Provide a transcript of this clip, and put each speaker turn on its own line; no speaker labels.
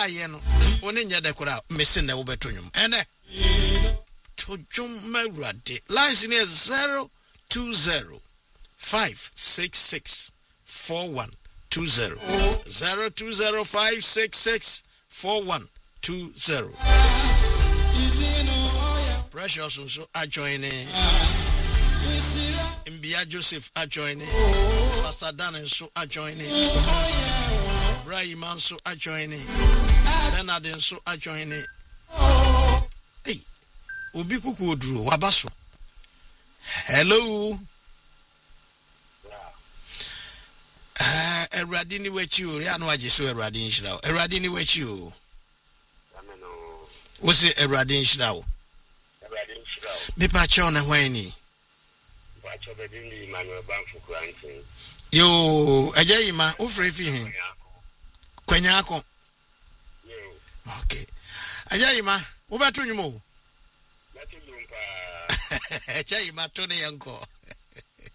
ye no woni nya de kora mesi na wo betonyum ene tojum mawrade lines ni 020 566 4120 020 566 4120 Precious so are joining Mbia Joseph are joining Pastor Dan and so are joining Brahim so are joining Bernard and so are joining Hey Obi kuku odru wabaso Hello Eradi ni wechi o ya no ajeso eradi nshira o eradi ni wechi o ameno wo se eradi nshira o me pa cho na hwan ni pa cho be ni Emmanuel Banfu Krantin yo ajayi ma o free fi hin kwanya akọ yo okay ajayi ma wo ba to nwumo ba to nwumpa ajayi ma to ne yanko